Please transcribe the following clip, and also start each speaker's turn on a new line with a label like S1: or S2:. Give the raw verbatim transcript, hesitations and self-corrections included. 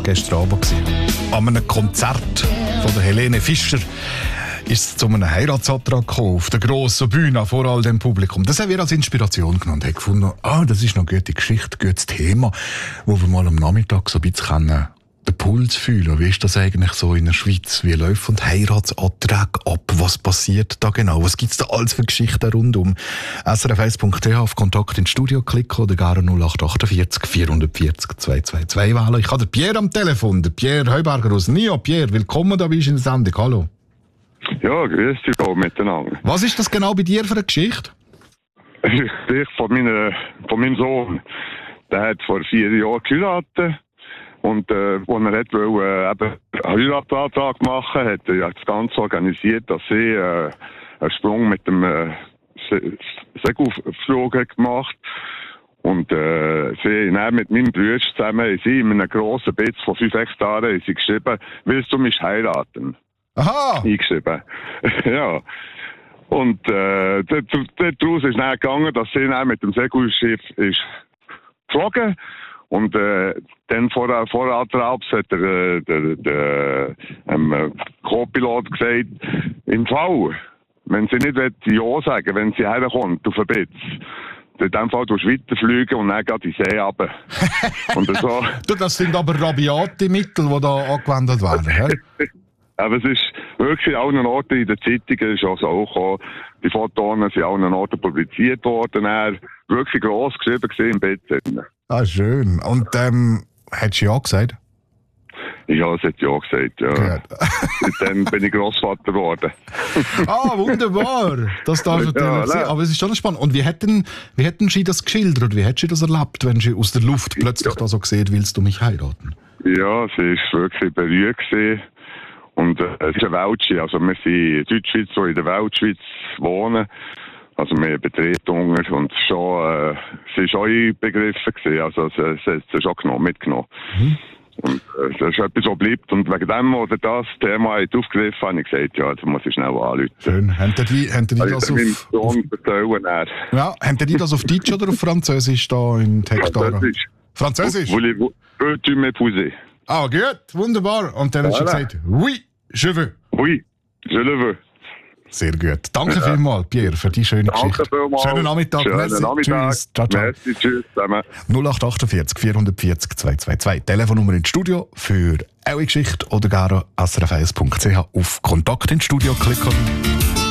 S1: war gestern Abend. An einem Konzert von der Helene Fischer ist es zu einem Heiratsantrag gekommen, auf der grossen Bühne vor all dem Publikum. Das haben wir als Inspiration genommen und haben gefunden, ah, das ist noch eine gute Geschichte, ein gutes Thema, wo wir mal am Nachmittag so ein bisschen können, den Puls fühlen. Wie ist das eigentlich so in der Schweiz? Wie laufen Heiratsanträge ab? Was passiert da genau? Was gibt es da alles für Geschichten rundum? S R F eins Punkt t h auf Kontakt ins Studio klicken oder gar null acht acht vier vier vier vier zwei zwei zwei wählen. Ich habe den Pierre am Telefon, den Pierre Heuberger aus Nio. Pierre, willkommen da bist du in der Sendung. Hallo.
S2: Ja, grüß dich auch miteinander.
S1: Was ist das genau bei dir für eine Geschichte?
S2: Ich von, meine, von meinem Sohn. Der hat vor vier Jahren geheiratet. Und äh, als er hat wollte, äh, eben einen Heiratsantrag machen, hat er ja das Ganze organisiert, dass sie äh, einen Sprung mit dem äh, Segelflug gemacht. Und äh, sie haben mit meinem Bruder zusammen sie in einem grossen Bett von fünf Hektaren sie geschrieben, willst du mich heiraten?
S1: Aha!
S2: Eingeschrieben. Ja. Und äh, daraus ist dann gegangen, dass sie dann mit dem Segelschiff ist geflogen. Und äh, dann vor, vor Antrabs hat der, der, der, der ähm, Co-Pilot gesagt, im Fall, wenn sie nicht Ja sagen, wenn sie herkommt auf den Bett, in dem Fall durch weiterfliegen und dann geht die See runter. Und so.
S1: Das sind aber rabiate Mittel, die da angewendet werden.
S2: Aber es ist wirklich an allen Orten in den Zeitungen ist also auch gekommen. Die Fotos sind an allen Orten publiziert worden. Er wirklich gross geschrieben im Bett.
S1: Ah, schön. Und ähm, hättest du ja gesagt?
S2: Ja, es hat ja gesagt, ja. Dann bin ich Grossvater geworden.
S1: Ah, wunderbar. Das darf natürlich ja, sein. Aber es ist schon spannend. Und wie hätten, wie hätten Sie das geschildert? Wie hättest du das erlebt, wenn Sie aus der Luft plötzlich ja. da so gesehen, willst du mich heiraten?
S2: Ja, sie war wirklich berührt gewesen. Und äh, es ist eine Weltschweiz. Also wir sind in Deutschschweiz, die in der Weltschweiz wohnen. Also wir Betretungen und schon, äh, sie war schon einbegriffen gewesen. Also sie, sie hat sie schon genommen, mitgenommen. Mhm. Und äh, das ist etwas, was bleibt. Und wegen dem, oder das Thema hat aufgegriffen, habe ich gesagt, ja, das muss ich schnell anrufen.
S1: Schön. Haben die, haben die das auf... auf ja, haben die das auf Deutsch oder auf Französisch da in Textara?
S2: Französisch.
S1: Französisch?
S2: Veux-tu m'épouser?
S1: Ah, gut, wunderbar. Und dann voilà. Hast du gesagt, oui, je veux.
S2: Oui, je le veux.
S1: Sehr gut. Danke ja. vielmals, Pierre, für die schöne
S2: Danke
S1: Geschichte.
S2: Vielmals.
S1: Schönen Nachmittag.
S2: Schönen
S1: Merci.
S2: Nachmittag.
S1: Tschüss. Ciao, ciao.
S2: Merci, tschüss zusammen.
S1: null acht acht vier vier vier zwei zwei zwei. Telefonnummer ins Studio für eure Geschichte oder gar S R F eins Punkt c h auf Kontakt ins Studio klicken.